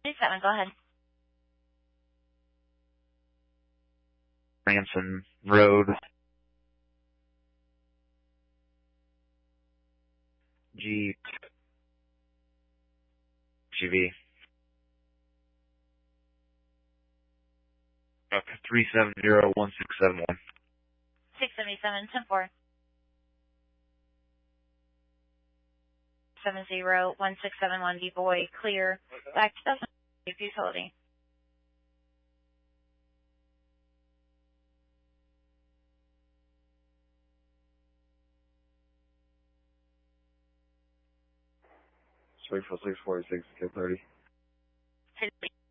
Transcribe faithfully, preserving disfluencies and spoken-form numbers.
Seven, go ahead. Ransom Road, Jeep, G V. Okay, three seven zero one six seven one. six seventy-seven, ten four. seven zero one six seven one, D boy, clear. Back to the utility. Three four six forty six, K thirty.